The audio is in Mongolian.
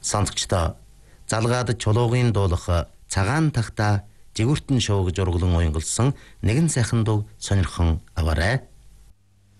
Сонсогчдоо залгаад чулуугийн дуулах цагаан тахта жигүүртэн шоу гэж ургалан уянгалсан нэгэн сайхан дуу сонирхон аваарай.